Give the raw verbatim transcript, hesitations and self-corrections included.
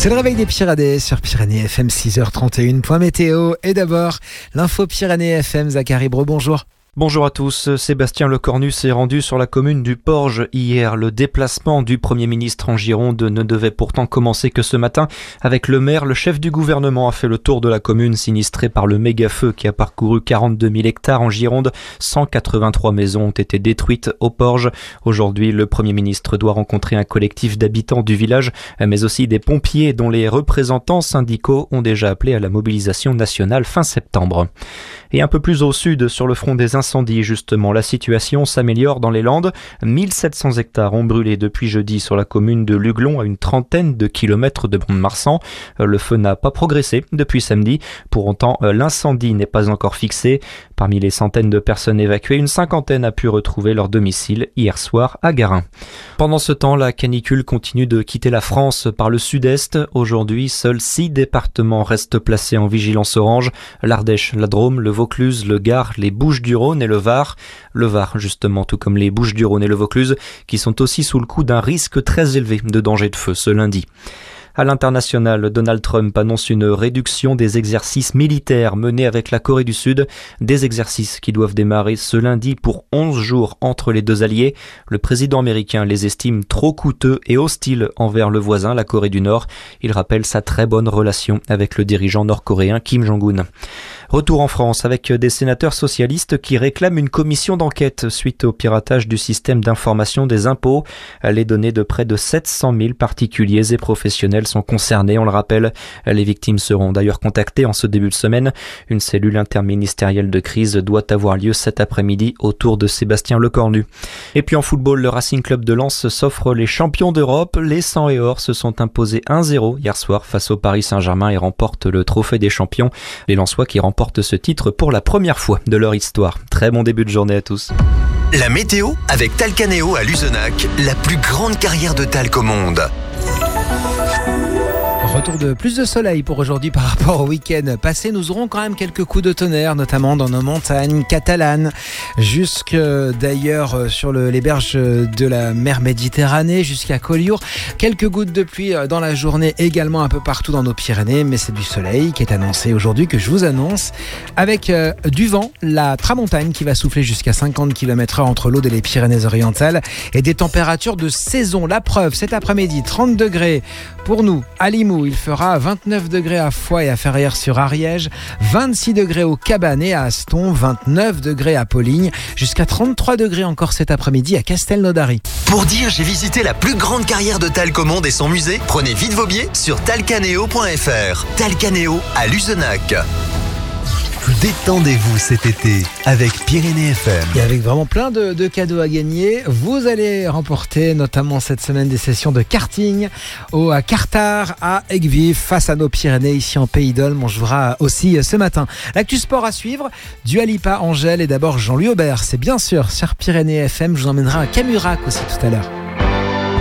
C'est le réveil des Pyrénées sur Pyrénées F M, six heures trente et une, point météo. Et d'abord, l'info Pyrénées F M, Zachary Bro, bonjour. Bonjour à tous, Sébastien Lecornu s'est rendu sur la commune du Porge hier. Le déplacement du Premier ministre en Gironde ne devait pourtant commencer que ce matin. Avec le maire, le chef du gouvernement a fait le tour de la commune sinistrée par le méga-feu qui a parcouru quarante-deux mille hectares en Gironde. cent quatre-vingt-trois maisons ont été détruites au Porge. Aujourd'hui, le Premier ministre doit rencontrer un collectif d'habitants du village, mais aussi des pompiers dont les représentants syndicaux ont déjà appelé à la mobilisation nationale fin septembre. Et un peu plus au sud, sur le front des incendies, justement, la situation s'améliore dans les Landes. mille sept cents hectares ont brûlé depuis jeudi sur la commune de Luglon, à une trentaine de kilomètres de Mont-de-Marsan. Le feu n'a pas progressé depuis samedi. Pour autant, l'incendie n'est pas encore fixé. Parmi les centaines de personnes évacuées, une cinquantaine a pu retrouver leur domicile hier soir à Garin. Pendant ce temps, la canicule continue de quitter la France par le sud-est. Aujourd'hui, seuls six départements restent placés en vigilance orange. L'Ardèche, la Drôme, le Vaucluse, le Gard, les Bouches-du-Rhône et le Var. Le Var, justement, tout comme les Bouches-du-Rhône et le Vaucluse, qui sont aussi sous le coup d'un risque très élevé de danger de feu ce lundi. À l'international, Donald Trump annonce une réduction des exercices militaires menés avec la Corée du Sud, des exercices qui doivent démarrer ce lundi pour onze jours entre les deux alliés. Le président américain les estime trop coûteux et hostiles envers le voisin, la Corée du Nord. Il rappelle sa très bonne relation avec le dirigeant nord-coréen Kim Jong-un. Retour en France avec des sénateurs socialistes qui réclament une commission d'enquête suite au piratage du système d'information des impôts. Les données de près de sept cent mille particuliers et professionnels sont concernés, on le rappelle. Les victimes seront d'ailleurs contactées en ce début de semaine. Une cellule interministérielle de crise doit avoir lieu cet après-midi autour de Sébastien Lecornu. Et puis en football, le Racing Club de Lens s'offre les champions d'Europe. Les cent et or se sont imposés un zéro hier soir face au Paris Saint-Germain et remportent le trophée des champions. Les Lensois qui remportent ce titre pour la première fois de leur histoire. Très bon début de journée à tous. La météo avec Talcanéo à Luzenac, la plus grande carrière de talc au monde. Retour de plus de soleil pour aujourd'hui par rapport au week-end passé. Nous aurons quand même quelques coups de tonnerre, notamment dans nos montagnes catalanes, jusque d'ailleurs sur le, les berges de la mer Méditerranée, jusqu'à Collioure. Quelques gouttes de pluie dans la journée également un peu partout dans nos Pyrénées, mais c'est du soleil qui est annoncé aujourd'hui, que je vous annonce, avec euh, du vent, la tramontagne qui va souffler jusqu'à cinquante kilomètres heure entre l'Aude et les Pyrénées-Orientales, et des températures de saison. La preuve, cet après-midi, trente degrés pour nous à Limoux. Il fera vingt-neuf degrés à Foix et à Ferrières-sur-Ariège, vingt-six degrés au Cabannet et à Aston, vingt-neuf degrés à Pauligne, jusqu'à trente-trois degrés encore cet après-midi à Castelnaudary. Pour dire j'ai visité la plus grande carrière de talc au monde et son musée, prenez vite vos billets sur talcanéo point f r. Talcanéo à Luzenac. Détendez-vous cet été avec Pyrénées F M. Et avec vraiment plein de, de cadeaux à gagner. Vous allez remporter notamment cette semaine des sessions de karting au à Cartard à Aigues-Vives face à nos Pyrénées ici en Pays d'Olme. On jouera aussi ce matin. L'actu sport à suivre, Dua Lipa, Angèle et d'abord Jean-Louis Aubert. C'est bien sûr sur Pyrénées F M. Je vous emmènerai à Camurac aussi tout à l'heure.